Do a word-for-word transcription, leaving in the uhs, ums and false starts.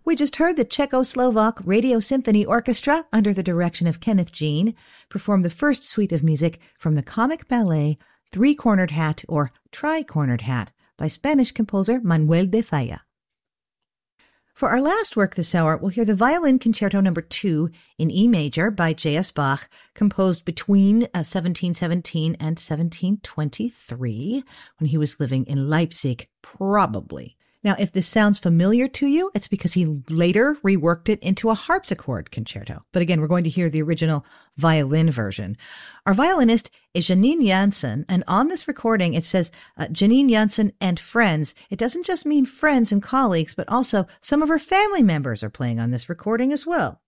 We just heard the Czechoslovak Radio Symphony Orchestra, under the direction of Kenneth Jean, perform the first suite of music from the comic ballet Three-Cornered Hat or Tri-Cornered Hat by Spanish composer Manuel de Falla. For our last work this hour, we'll hear the Violin Concerto Number two in E major by J S Bach, composed between uh, seventeen seventeen and seventeen twenty-three, when he was living in Leipzig, probably. Now, if this sounds familiar to you, it's because he later reworked it into a harpsichord concerto. But again, we're going to hear the original violin version. Our violinist is Janine Jansen, and on this recording, it says uh, Janine Jansen and friends. It doesn't just mean friends and colleagues, but also some of her family members are playing on this recording as well.